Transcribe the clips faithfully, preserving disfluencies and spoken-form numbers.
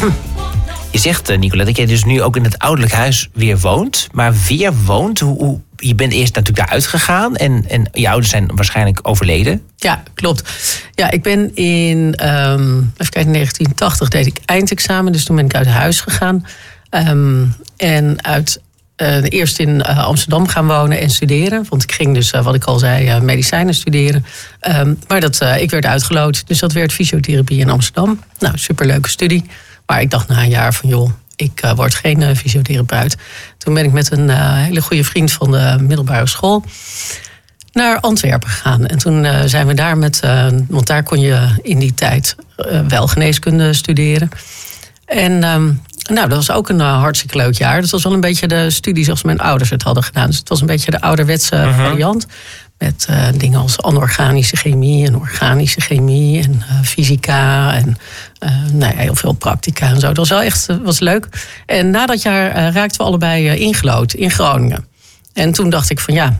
Je zegt, uh, Nicolette, dat jij dus nu ook in het ouderlijk huis weer woont. Maar weer woont, hoe, hoe, je bent eerst natuurlijk daar uitgegaan. En, en je ouders zijn waarschijnlijk overleden. Ja, klopt. Ja, ik ben in, um, even kijken, negentien tachtig deed ik eindexamen. Dus toen ben ik uit huis gegaan. Um, en uit, uh, eerst in uh, Amsterdam gaan wonen en studeren. Want ik ging dus, uh, wat ik al zei, uh, medicijnen studeren. Um, maar dat, uh, ik werd uitgeloot. Dus dat werd fysiotherapie in Amsterdam. Nou, superleuke studie. Maar ik dacht na een jaar van, joh, ik uh, word geen uh, fysiotherapeut. Toen ben ik met een uh, hele goede vriend van de middelbare school naar Antwerpen gegaan. En toen uh, zijn we daar met, uh, want daar kon je in die tijd uh, wel geneeskunde studeren. En um, nou, dat was ook een uh, hartstikke leuk jaar. Dat was wel een beetje de studie zoals mijn ouders het hadden gedaan. Dus het was een beetje de ouderwetse uh-huh. variant. Met uh, dingen als anorganische chemie en organische chemie en uh, fysica en uh, nou ja, heel veel practica en zo. Dat was wel echt uh, was leuk. En na dat jaar uh, raakten we allebei uh, ingelood in Groningen. En toen dacht ik van ja,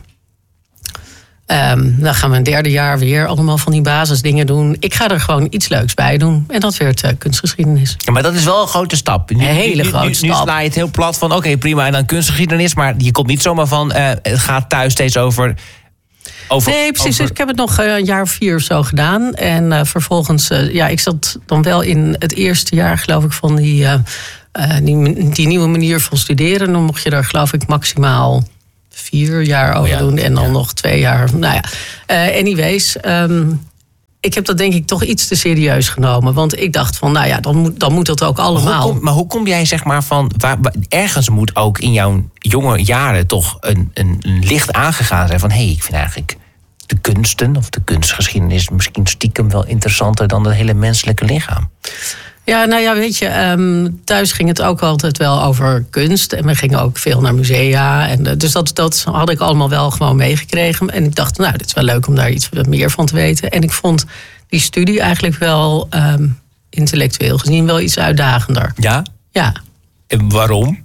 um, dan gaan we een derde jaar weer allemaal van die basisdingen doen. Ik ga er gewoon iets leuks bij doen. En dat werd uh, kunstgeschiedenis. Ja, maar dat is wel een grote stap. Nu, een hele nu, grote nu, stap. Nu sla je het heel plat van oké, okay, prima, en dan kunstgeschiedenis. Maar je komt niet zomaar van, uh, het gaat thuis steeds over... Over, nee, precies. over... Ik heb het nog een jaar of vier of zo gedaan. En uh, vervolgens, uh, ja, ik zat dan wel in het eerste jaar, geloof ik, van die, uh, uh, die, die nieuwe manier van studeren. Dan mocht je er, geloof ik, maximaal vier jaar over oh ja, doen. En dan ja. nog twee jaar. Nou ja, uh, anyways. Um, ik heb dat denk ik toch iets te serieus genomen. Want ik dacht van, nou ja, dan moet, dan moet dat ook allemaal. Maar hoe, kom, maar hoe kom jij zeg maar van... Waar, waar, ergens moet ook in jouw jonge jaren toch een, een, een licht aangegaan zijn van... hé, hey, ik vind eigenlijk de kunsten of de kunstgeschiedenis misschien stiekem wel interessanter dan het hele menselijke lichaam. Ja, nou ja, weet je, um, thuis ging het ook altijd wel over kunst. En we gingen ook veel naar musea. En, uh, dus dat, dat had ik allemaal wel gewoon meegekregen. En ik dacht, nou, dit is wel leuk om daar iets meer van te weten. En ik vond die studie eigenlijk wel um, intellectueel gezien wel iets uitdagender. Ja? Ja. En waarom?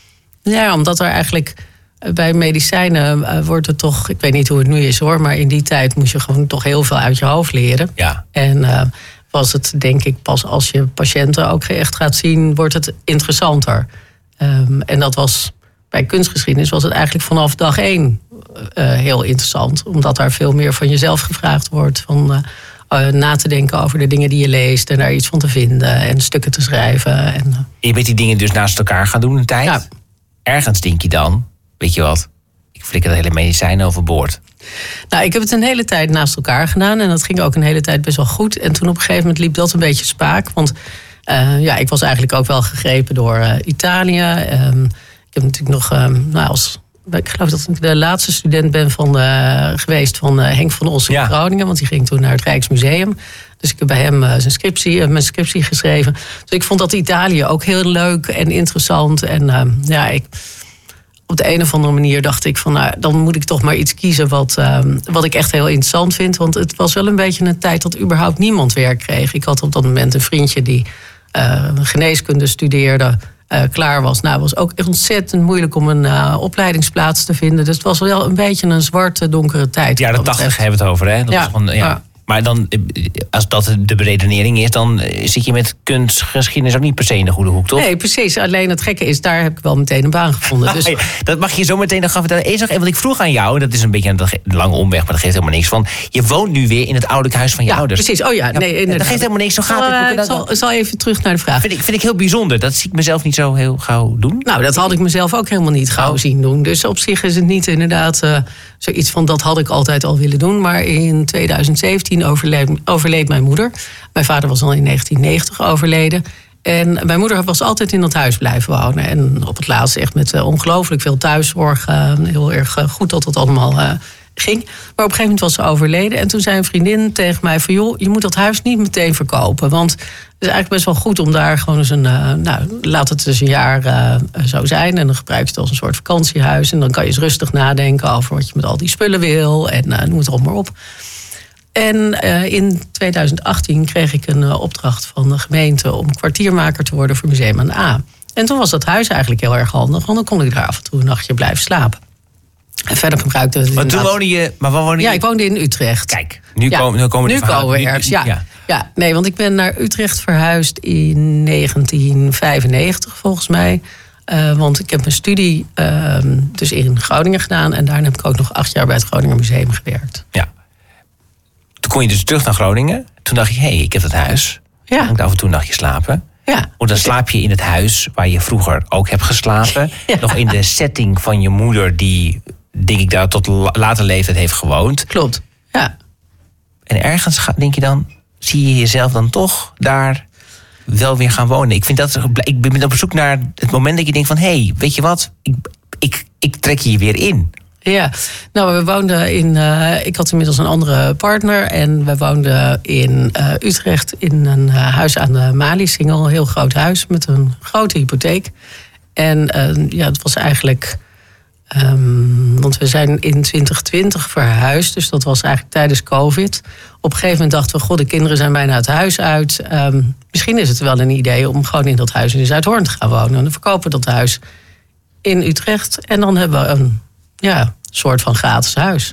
Ja, omdat er eigenlijk bij medicijnen uh, wordt het toch... Ik weet niet hoe het nu is hoor, maar in die tijd moest je gewoon toch heel veel uit je hoofd leren. Ja. En uh, was het denk ik pas als je patiënten ook echt gaat zien, wordt het interessanter. Um, en dat was bij kunstgeschiedenis was het eigenlijk vanaf dag één uh, heel interessant. Omdat daar veel meer van jezelf gevraagd wordt. Van uh, uh, na te denken over de dingen die je leest en daar iets van te vinden en stukken te schrijven. En, uh. Je bent die dingen dus naast elkaar gaan doen een tijd. Ja. Ergens denk je dan, weet je wat, ik flikker de hele medicijnen overboord. Nou, ik heb het een hele tijd naast elkaar gedaan. En dat ging ook een hele tijd best wel goed. En toen op een gegeven moment liep dat een beetje spaak. Want uh, ja, ik was eigenlijk ook wel gegrepen door uh, Italië. Um, ik heb natuurlijk nog, um, nou, als, ik geloof dat ik de laatste student ben van, uh, geweest van uh, Henk van Ossen in ja. Groningen. Want die ging toen naar het Rijksmuseum. Dus ik heb bij hem uh, zijn scriptie, uh, mijn scriptie geschreven. Dus ik vond dat Italië ook heel leuk en interessant. En uh, ja, ik... Op de een of andere manier dacht ik van, nou, dan moet ik toch maar iets kiezen wat, uh, wat ik echt heel interessant vind. Want het was wel een beetje een tijd dat überhaupt niemand werk kreeg. Ik had op dat moment een vriendje die uh, geneeskunde studeerde, uh, klaar was. Nou, het was ook ontzettend moeilijk om een uh, opleidingsplaats te vinden. Dus het was wel een beetje een zwarte, donkere tijd. Ja, de tachtig hebben we het over, hè? Dat ja, is van, ja. ja. Maar dan, als dat de beredenering is, dan zit je met kunstgeschiedenis ook niet per se in de goede hoek, toch? Nee, precies. Alleen het gekke is, daar heb ik wel meteen een baan gevonden. Dus... Ja, dat mag je zo meteen nog gaan vertellen. Eerst nog even, wat ik vroeg aan jou, dat is een beetje een lange omweg, maar dat geeft helemaal niks van. Je woont nu weer in het ouderlijk huis van je ja, ouders. Precies, oh ja. Nee, ja, dat geeft helemaal niks. Zo gaat uh, het. Ik zal, zal even terug naar de vraag. Vind ik, vind ik heel bijzonder. Dat zie ik mezelf niet zo heel gauw doen. Nou, dat had ik mezelf ook helemaal niet gauw oh. zien doen. Dus op zich is het niet inderdaad uh, zoiets van, dat had ik altijd al willen doen. Maar in tweeduizend zeventien overleed, overleed mijn moeder. Mijn vader was al in negentien negentig overleden. En mijn moeder was altijd in dat huis blijven wonen. En op het laatst echt met uh, ongelooflijk veel thuiszorg. Uh, heel erg uh, goed dat dat allemaal uh, ging. Maar op een gegeven moment was ze overleden. En toen zei een vriendin tegen mij van, joh, je moet dat huis niet meteen verkopen. Want het is eigenlijk best wel goed om daar gewoon eens een... Uh, nou, laat het dus een jaar uh, zo zijn. En dan gebruik je het als een soort vakantiehuis. En dan kan je eens rustig nadenken over wat je met al die spullen wil. En uh, noem het erop maar op. En uh, in tweeduizend achttien kreeg ik een uh, opdracht van de gemeente om kwartiermaker te worden voor Museum aan de A. En toen was dat huis eigenlijk heel erg handig, want dan kon ik daar af en toe een nachtje blijven slapen. En verder gebruikte het. Maar toen woonde je. Maar waar woonde je? Ja, ik woonde in Utrecht. Kijk, nu, ja, komen, nu komen nu de verhalen. komen we ergens. Ja. Ja. ja, nee, want ik ben naar Utrecht verhuisd in negentien vijfennegentig volgens mij. Uh, want ik heb mijn studie uh, dus in Groningen gedaan. En daarna heb ik ook nog acht jaar bij het Groninger Museum gewerkt. Ja. Toen kon je dus terug naar Groningen. Toen dacht je, hé, hey, ik heb het huis. Ja. Dan moet af en toe een nachtje slapen. Ja. Want dan slaap je in het huis waar je vroeger ook hebt geslapen. Ja. Nog in de setting van je moeder die, denk ik, daar tot later leeftijd heeft gewoond. Klopt, ja. En ergens denk je dan, zie je jezelf dan toch daar wel weer gaan wonen. Ik vind dat, ik ben op zoek naar het moment dat je denkt van, hé, hey, weet je wat, ik, ik, ik trek hier weer in. Ja, nou, we woonden in. Uh, ik had inmiddels een andere partner. En we woonden in uh, Utrecht in een uh, huis aan de Maliesingel. Een heel groot huis met een grote hypotheek. En uh, ja, het was eigenlijk. Um, want we zijn in twintig twintig verhuisd. Dus dat was eigenlijk tijdens COVID. Op een gegeven moment dachten we, god, de kinderen zijn bijna het huis uit. Um, misschien is het wel een idee om gewoon in dat huis in Zuidhoorn te gaan wonen. En dan verkopen we dat huis in Utrecht. En dan hebben we een. Ja, soort van gratis huis.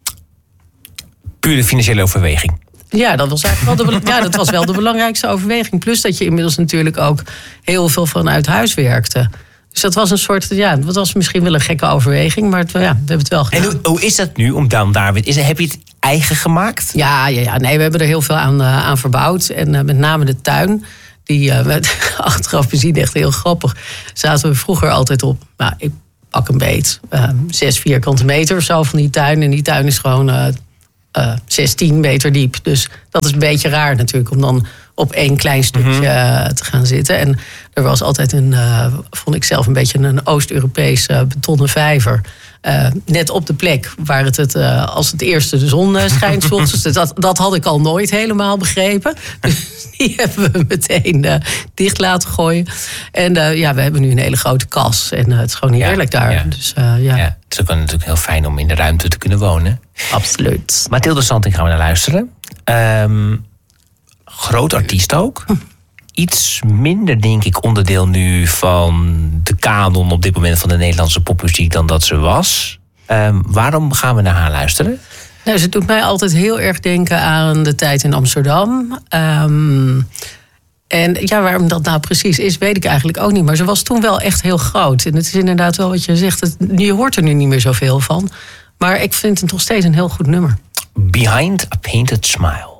Pure financiële overweging. Ja, dat was eigenlijk wel de, ja, dat was wel de belangrijkste overweging. Plus dat je inmiddels natuurlijk ook heel veel vanuit huis werkte. Dus dat was een soort, ja, dat was misschien wel een gekke overweging. Maar het, ja, we hebben het wel gedaan. En hoe, hoe is dat nu om dan daar... Is, heb je het eigen gemaakt? Ja, ja, ja, nee, we hebben er heel veel aan, uh, aan verbouwd. En uh, met name de tuin. Die uh, met, achteraf bezien echt heel grappig. Zaten we vroeger altijd op... Nou, ik, pak een beet, uh, zes vierkante meter of zo van die tuin. En die tuin is gewoon uh, uh, zestien meter diep. Dus dat is een beetje raar natuurlijk, om dan op één klein stukje uh, te gaan zitten. En er was altijd een, uh, vond ik zelf een beetje een Oost-Europees uh, betonnen vijver. Uh, net op de plek waar het, het uh, als het eerste de zon uh, schijnt. Dus dat, dat had ik al nooit helemaal begrepen. Dus die hebben we meteen uh, dicht laten gooien. En uh, ja, we hebben nu een hele grote kas. En uh, het is gewoon heerlijk ja, daar. Ja. Dus, uh, ja. Ja, het is ook natuurlijk heel fijn om in de ruimte te kunnen wonen. Absoluut. Mathilde Santing gaan we naar luisteren. Um, groot artiest ook. Hm. Iets minder, denk ik, onderdeel nu van de kanon op dit moment van de Nederlandse popmuziek dan dat ze was. Um, waarom gaan we naar haar luisteren? Nou, ze doet mij altijd heel erg denken aan de tijd in Amsterdam. Um, en ja, waarom dat nou precies is, weet ik eigenlijk ook niet. Maar ze was toen wel echt heel groot. En het is inderdaad wel wat je zegt. Het, je hoort er nu niet meer zoveel van. Maar ik vind het nog steeds een heel goed nummer. Behind a Painted Smile.